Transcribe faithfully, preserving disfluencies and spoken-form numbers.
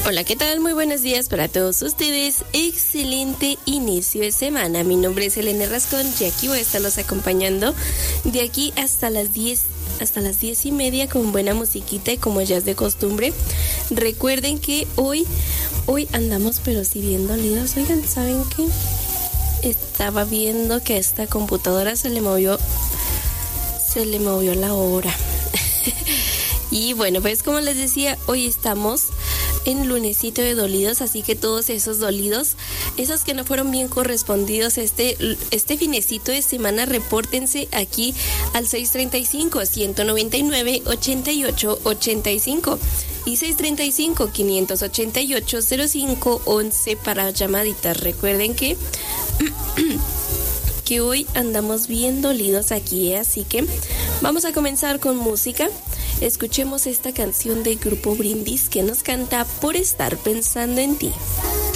Hola, ¿qué tal? Muy buenos días para todos ustedes. Excelente inicio de semana. Mi nombre es Elena Rascón y aquí voy a estarlos acompañando de aquí hasta las diez, hasta las diez y media con buena musiquita y como ya es de costumbre. Recuerden que hoy, hoy andamos pero sí bien dolidos. Oigan, ¿saben qué? Estaba viendo que a esta computadora se le movió, se le movió la hora. Y bueno, pues como les decía, hoy estamos en lunesito de dolidos, así que todos esos dolidos, esos que no fueron bien correspondidos este, este finecito de semana, repórtense aquí al seis treinta y cinco, ciento noventa y nueve, ochenta y ocho, ochenta y cinco y seis treinta y cinco, quinientos ochenta y ocho, cero cinco once para llamaditas. Recuerden que que hoy andamos bien dolidos aquí, ¿eh? Así que vamos a comenzar con música. Escuchemos esta canción del grupo Brindis que nos canta Por estar pensando en ti.